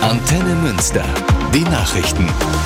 Antenne Münster. Die Nachrichten.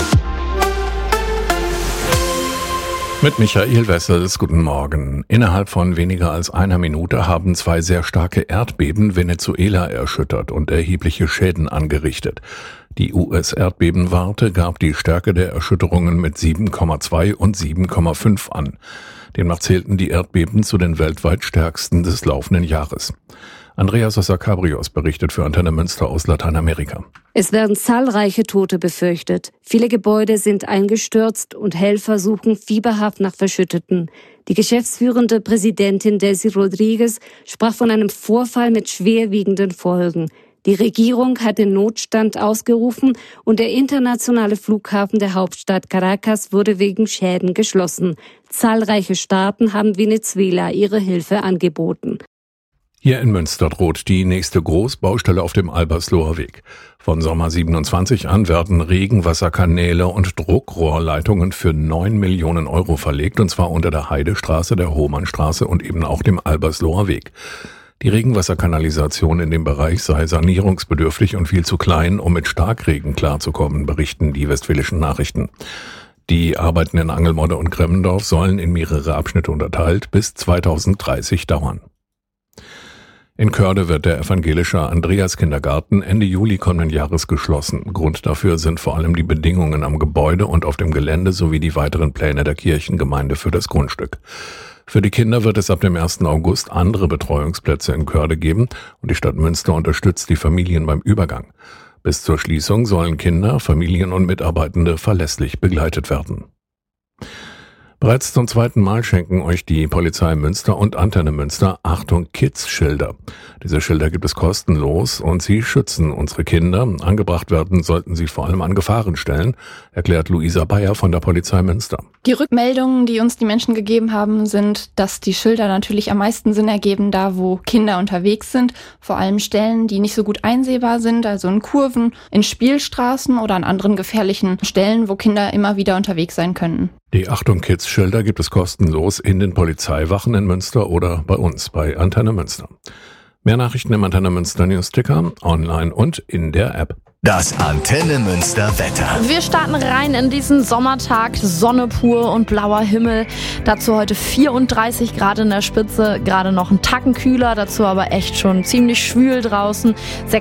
Mit Michael Wessels, guten Morgen. Innerhalb von weniger als einer Minute haben 2 sehr starke Erdbeben Venezuela erschüttert und erhebliche Schäden angerichtet. Die US-Erdbebenwarte gab die Stärke der Erschütterungen mit 7,2 und 7,5 an. Demnach zählten die Erdbeben zu den weltweit stärksten des laufenden Jahres. Andrea Sosa-Cabrios berichtet für Antenne Münster aus Lateinamerika. Es werden zahlreiche Tote befürchtet. Viele Gebäude sind eingestürzt und Helfer suchen fieberhaft nach Verschütteten. Die geschäftsführende Präsidentin Delcy Rodriguez sprach von einem Vorfall mit schwerwiegenden Folgen. Die Regierung hat den Notstand ausgerufen und der internationale Flughafen der Hauptstadt Caracas wurde wegen Schäden geschlossen. Zahlreiche Staaten haben Venezuela ihre Hilfe angeboten. Hier in Münster droht die nächste Großbaustelle auf dem Albersloher Weg. Von Sommer 27 an werden Regenwasserkanäle und Druckrohrleitungen für 9 Millionen Euro verlegt, und zwar unter der Heidestraße, der Hohmannstraße und eben auch dem Albersloher Weg. Die Regenwasserkanalisation in dem Bereich sei sanierungsbedürftig und viel zu klein, um mit Starkregen klarzukommen, berichten die Westfälischen Nachrichten. Die Arbeiten in Angelmodde und Gremmendorf sollen in mehrere Abschnitte unterteilt bis 2030 dauern. In Körde wird der evangelische Andreas-Kindergarten Ende Juli kommenden Jahres geschlossen. Grund dafür sind vor allem die Bedingungen am Gebäude und auf dem Gelände sowie die weiteren Pläne der Kirchengemeinde für das Grundstück. Für die Kinder wird es ab dem 1. August andere Betreuungsplätze in Körde geben und die Stadt Münster unterstützt die Familien beim Übergang. Bis zur Schließung sollen Kinder, Familien und Mitarbeitende verlässlich begleitet werden. Bereits zum 2. Mal schenken euch die Polizei Münster und Antenne Münster Achtung Kids-Schilder. Diese Schilder gibt es kostenlos und sie schützen unsere Kinder. Angebracht werden sollten sie vor allem an Gefahrenstellen, erklärt Luisa Bayer von der Polizei Münster. Die Rückmeldungen, die uns die Menschen gegeben haben, sind, dass die Schilder natürlich am meisten Sinn ergeben, da wo Kinder unterwegs sind. Vor allem Stellen, die nicht so gut einsehbar sind, also in Kurven, in Spielstraßen oder an anderen gefährlichen Stellen, wo Kinder immer wieder unterwegs sein könnten. Die Achtung Kids-Schilder gibt es kostenlos in den Polizeiwachen in Münster oder bei uns bei Antenne Münster. Mehr Nachrichten im Antenne Münster Newsticker, online und in der App. Das Antenne Münster Wetter. Wir starten rein in diesen Sommertag, Sonne pur und blauer Himmel. Dazu heute 34 Grad in der Spitze, gerade noch ein Tacken kühler, dazu aber echt schon ziemlich schwül draußen.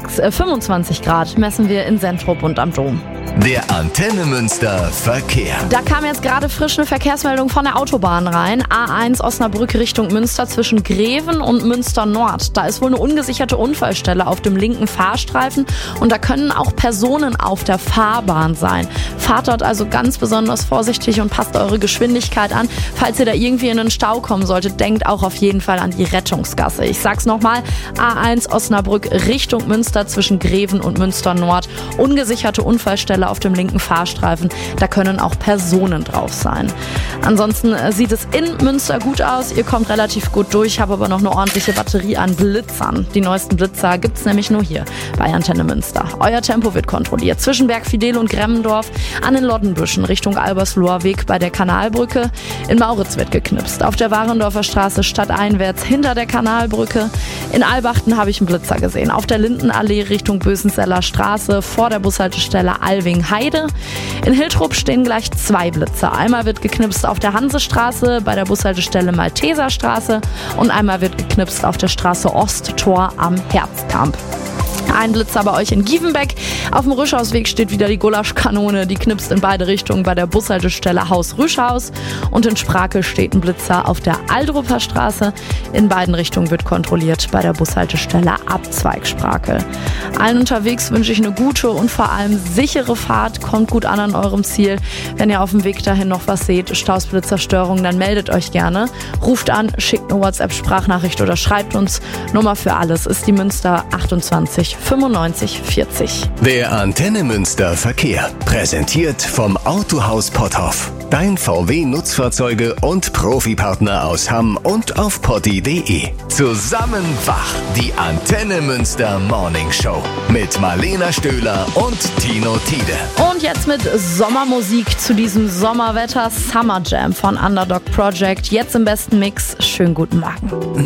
25 Grad messen wir in Sentrup und am Dom. Der Antenne Münster Verkehr. Da kam jetzt gerade frisch eine Verkehrsmeldung von der Autobahn rein. A1 Osnabrück Richtung Münster zwischen Greven und Münster Nord. Da ist wohl eine ungesicherte Unfallstelle auf dem linken Fahrstreifen und da können auch Personen auf der Fahrbahn sein. Fahrt dort also ganz besonders vorsichtig und passt eure Geschwindigkeit an. Falls ihr da irgendwie in einen Stau kommen solltet, denkt auch auf jeden Fall an die Rettungsgasse. Ich sag's nochmal, A1 Osnabrück Richtung Münster zwischen Greven und Münster Nord. Ungesicherte Unfallstelle auf dem linken Fahrstreifen. Da können auch Personen drauf sein. Ansonsten sieht es in Münster gut aus. Ihr kommt relativ gut durch, habe aber noch eine ordentliche Batterie an Blitzern. Die neuesten Blitzer gibt's nämlich nur hier bei Antenne Münster. Euer Tempo wird kontrolliert. Zwischen Bergfidel und Gremmendorf, an den Loddenbüschen Richtung Albersloher Weg bei der Kanalbrücke. In Mauritz wird geknipst. Auf der Warendorfer Straße stadteinwärts hinter der Kanalbrücke. In Albachten habe ich einen Blitzer gesehen. Auf der Lindenallee Richtung Bösenseller Straße vor der Bushaltestelle Alving-Heide. In Hiltrup stehen gleich 2 Blitzer. Einmal wird geknipst auf der Hansestraße bei der Bushaltestelle Malteserstraße und einmal wird geknipst auf der Straße Osttor am Herzkamp. Ein Blitzer bei euch in Gievenbeck. Auf dem Rüschhausweg steht wieder die Gulaschkanone. Die knipst in beide Richtungen bei der Bushaltestelle Haus Rüschhaus. Und in Sprakel steht ein Blitzer auf der Aldrupper Straße. In beiden Richtungen wird kontrolliert bei der Bushaltestelle Abzweig Sprakel. Allen unterwegs wünsche ich eine gute und vor allem sichere Fahrt. Kommt gut an eurem Ziel. Wenn ihr auf dem Weg dahin noch was seht, Staus, Blitzerstörungen, dann meldet euch gerne. Ruft an, schickt eine WhatsApp-Sprachnachricht oder schreibt uns. Nummer für alles ist die Münster 28 95 40. Der Antenne Münster Verkehr. Präsentiert vom Autohaus Potthoff. Dein VW-Nutzfahrzeuge und Profipartner aus Hamm und auf potti.de. Zusammen wach. Die Antenne Münster Morning Show. Mit Marlena Stöhler und Tino Tiede. Und jetzt mit Sommermusik zu diesem Sommerwetter. Summer Jam von Underdog Project. Jetzt im besten Mix. Schönen guten Morgen.